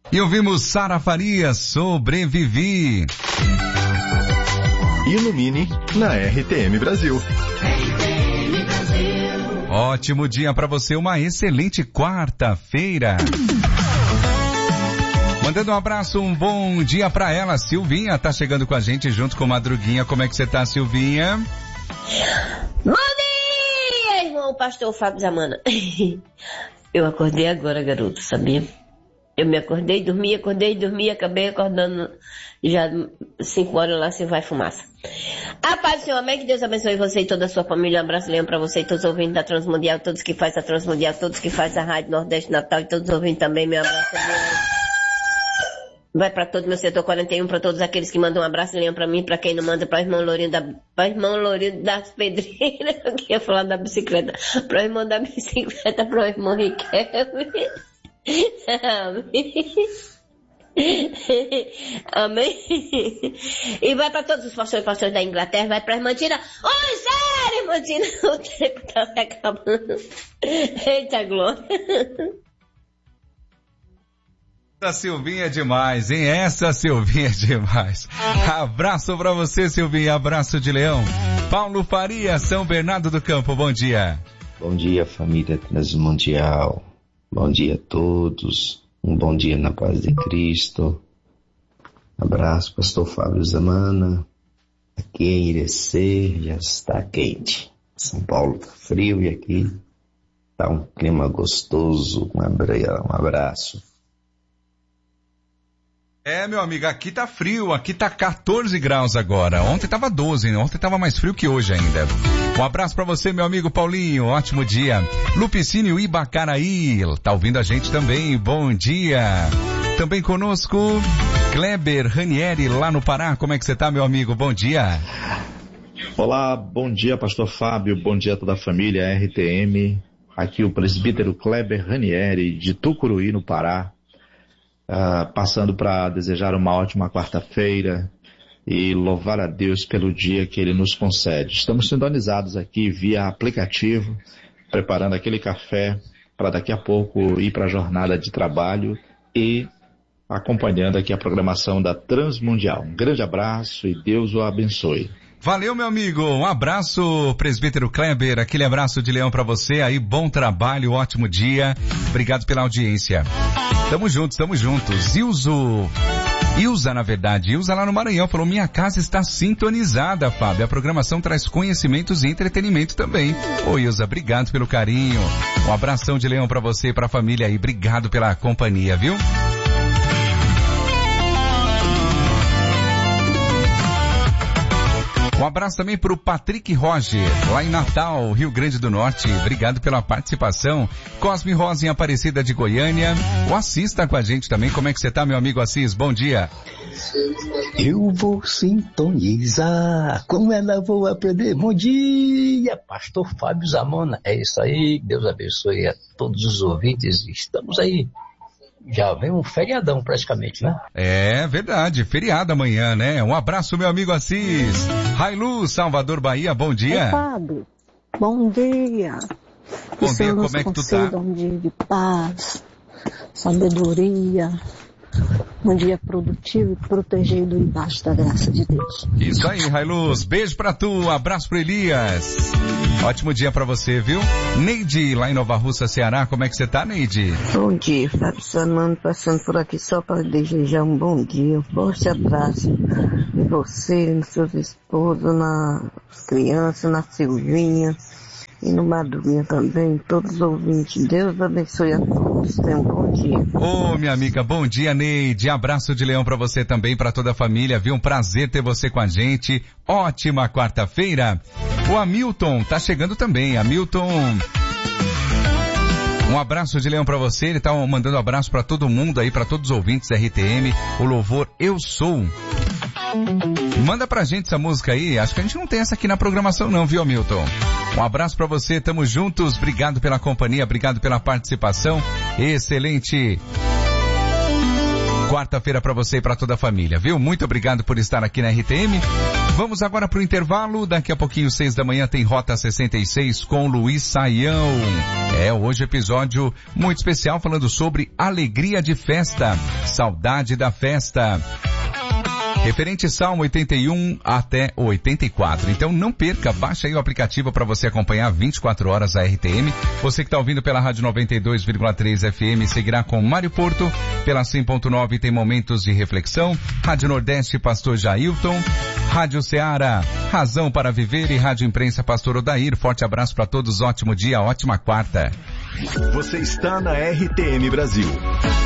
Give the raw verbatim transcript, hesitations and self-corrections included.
E ouvimos Sara Farias, Sobrevivi. Ilumine na R T M Brasil. Ótimo dia para você, uma excelente quarta-feira. Mandando um abraço, um bom dia para ela, Silvinha, tá chegando com a gente junto com Madruguinha. Como é que você tá, Silvinha? Bom dia, irmão pastor Fábio Zamana. Eu acordei agora, garoto, sabia? Eu me acordei, dormi, acordei, dormi, acabei acordando já cinco horas lá, você vai fumaça. A paz do Senhor, amém, que Deus abençoe você e toda a sua família. Um abraço, Leão, pra você e todos os ouvintes da Transmundial, todos que fazem a Transmundial, todos que fazem a Rádio Nordeste Natal e todos os ouvintes também, meu abraço. Vai pra todo meu setor quarenta e um, pra todos aqueles que mandam um abraço, Leão, pra mim, pra quem não manda, pra irmão Lourinho da, pra irmão Lourinho das Pedreiras, eu queria falar da bicicleta, pra irmão da bicicleta, pra irmão Riquelme. Amém. Amém. E vai para todos os pastores e pastores da Inglaterra, vai para a irmã Tina. Oi, sério, irmã Tina, o tempo tá acabando. Eita glória. Essa Silvinha é demais, hein? Essa Silvinha é demais. Abraço pra você, Silvinha, abraço de Leão. Paulo Faria, São Bernardo do Campo, bom dia. Bom dia, família Transmundial. Bom dia a todos, um bom dia na paz de Cristo. Abraço, pastor Fábio Zamana. Aqui em Irecê já está quente. São Paulo tá frio e aqui tá um clima gostoso. Um abraço. É, meu amigo, aqui tá frio, aqui tá quatorze graus agora. Ontem tava doze, ontem tava mais frio que hoje ainda. Um abraço pra você, meu amigo Paulinho, ótimo dia. Lupicínio Ibacaraí, tá ouvindo a gente também, bom dia. Também conosco, Kleber Ranieri, lá no Pará, como é que você tá, meu amigo, bom dia. Olá, bom dia, pastor Fábio, bom dia a toda a família R T M. Aqui o presbítero Kleber Ranieri, de Tucuruí, no Pará. Uh, passando para desejar uma ótima quarta-feira e louvar a Deus pelo dia que Ele nos concede. Estamos sintonizados aqui via aplicativo, preparando aquele café para daqui a pouco ir para a jornada de trabalho e acompanhando aqui a programação da Transmundial. Um grande abraço e Deus o abençoe. Valeu, meu amigo. Um abraço, presbítero Kleber. Aquele abraço de leão pra você. Aí, bom trabalho, ótimo dia. Obrigado pela audiência. Tamo juntos, tamo juntos. Ilzo, Ilza, na verdade, Ilza lá no Maranhão falou, minha casa está sintonizada, Fábio. A programação traz conhecimentos e entretenimento também. Ô, Ilza, obrigado pelo carinho. Um abração de leão pra você e pra família aí. Obrigado pela companhia, viu? Um abraço também para o Patrick Roger, lá em Natal, Rio Grande do Norte. Obrigado pela participação. Cosme Rosa em Aparecida de Goiânia. O Assis está com a gente também. Como é que você está, meu amigo Assis? Bom dia. Eu vou sintonizar, com ela vou aprender. Bom dia, pastor Fábio Zamana. É isso aí, Deus abençoe a todos os ouvintes. Estamos aí. Já vem um feriadão praticamente, né? É verdade, feriado amanhã, né? Um abraço, meu amigo Assis. Railu, Salvador, Bahia, bom dia. É, Fábio, bom dia. Bom dia, como é que tu tá? Um dia de paz, sabedoria, um dia produtivo e protegido embaixo da graça de Deus. Isso aí, Railuz. Beijo pra tu, abraço pro Elias. Ótimo dia pra você, viu? Neide, lá em Nova Russa, Ceará, como é que você tá, Neide? Bom dia, Fábio Zamana, passando por aqui só para desejar um bom dia, um forte abraço em você, nos seus esposos, nas crianças, na Silvinha e no Madruguinha também, todos os ouvintes. Deus abençoe a todos, tenham um bom dia. Ô, oh, minha amiga, bom dia, Neide. Abraço de leão pra você também, pra toda a família, viu? Um prazer ter você com a gente. Ótima quarta-feira. O Hamilton tá chegando também. Hamilton, um abraço de leão pra você. Ele tá mandando um abraço pra todo mundo aí, pra todos os ouvintes da R T M. O louvor Eu Sou. Manda pra gente essa música aí. Acho que a gente não tem essa aqui na programação não, viu, Hamilton? Um abraço pra você, tamo juntos. Obrigado pela companhia, obrigado pela participação. Excelente quarta-feira pra você e pra toda a família, viu? Muito obrigado por estar aqui na R T M. Vamos agora pro intervalo. Daqui a pouquinho, seis da manhã, tem Rota sessenta e seis com Luiz Saião. É, hoje episódio muito especial falando sobre alegria de festa. Saudade da Festa. Referente Salmo oitenta e um até oitenta e quatro. Então não perca, baixa aí o aplicativo para você acompanhar vinte e quatro horas a R T M. Você que está ouvindo pela Rádio noventa e dois vírgula três F M seguirá com Mário Porto. Pela cem ponto nove tem momentos de reflexão. Rádio Nordeste, Pastor Jailton. Rádio Ceará, Razão para Viver e Rádio Imprensa, Pastor Odair. Forte abraço para todos, ótimo dia, ótima quarta. Você está na R T M Brasil.